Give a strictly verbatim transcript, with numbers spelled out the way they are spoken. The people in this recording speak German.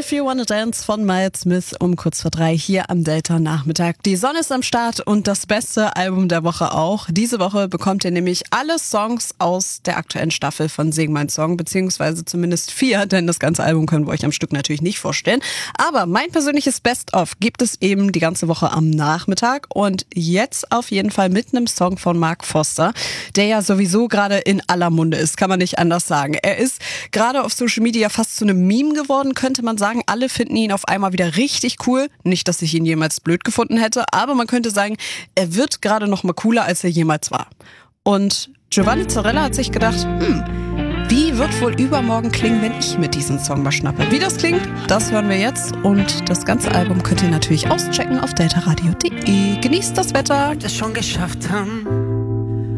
If You Wanna Dance von Miles Smith um kurz vor drei hier am Delta Nachmittag. Die Sonne ist am Start und das beste Album der Woche auch. Diese Woche bekommt ihr nämlich alle Songs aus der aktuellen Staffel von Sing Mein Song, beziehungsweise zumindest vier, denn das ganze Album können wir euch am Stück natürlich nicht vorstellen. Aber mein persönliches Best-of gibt es eben die ganze Woche am Nachmittag und jetzt auf jeden Fall mit einem Song von Mark Foster, der ja sowieso gerade in aller Munde ist, kann man nicht anders sagen. Er ist gerade auf Social Media fast zu einem Meme geworden, könnte man sagen. Alle finden ihn auf einmal wieder richtig cool. Nicht, dass ich ihn jemals blöd gefunden hätte, aber man könnte sagen, er wird gerade noch mal cooler, als er jemals war. Und Giovanni Zarella hat sich gedacht, hm, wie wird wohl übermorgen klingen, wenn ich mit diesem Song mal schnappe? Wie das klingt, das hören wir jetzt. Und das ganze Album könnt ihr natürlich auschecken auf deltaradio punkt de. Genießt das Wetter. Es schon geschafft haben,